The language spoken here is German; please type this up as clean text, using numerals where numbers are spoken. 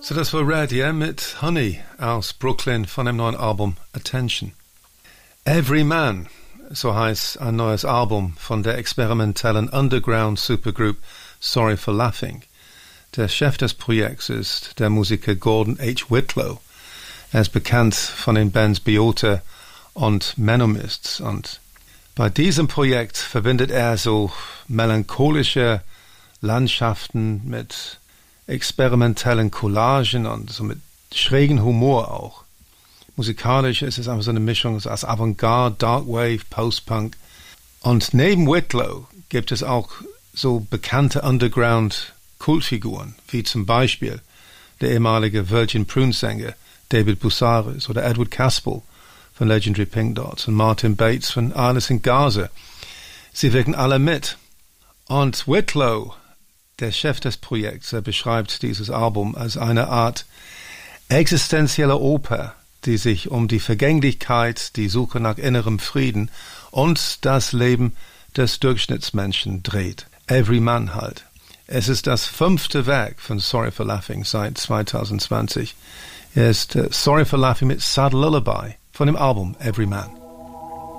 So das war Red, ja, mit Honey aus Brooklyn von dem neuen Album Attention. Every Man, so heißt ein neues Album von der experimentellen Underground-Supergroup Sorry for Laughing. Der Chef des Projekts ist der Musiker Gordon H. Whitlow. Er ist bekannt von den Bands Biota und Menomists. Und bei diesem Projekt verbindet er so melancholische Landschaften mit experimentellen Collagen und so mit schrägen Humor auch. Musikalisch ist es einfach so eine Mischung aus Avantgarde, Darkwave, Post-Punk. Und neben Whitlow gibt es auch so bekannte Underground-Kultfiguren, wie zum Beispiel der ehemalige Virgin Prunes-Sänger David Bussaris oder Edward Caspel von Legendary Pink Dots und Martin Bates von Alice in Gaza. Sie wirken alle mit. Und Whitlow, der Chef des Projekts, er beschreibt dieses Album als eine Art existenzielle Oper, die sich um die Vergänglichkeit, die Suche nach innerem Frieden und das Leben des Durchschnittsmenschen dreht. Every Man halt. Es ist das 5. Werk von Sorry for Laughing seit 2020. Er ist Sorry for Laughing mit Sad Lullaby von dem Album Every Man.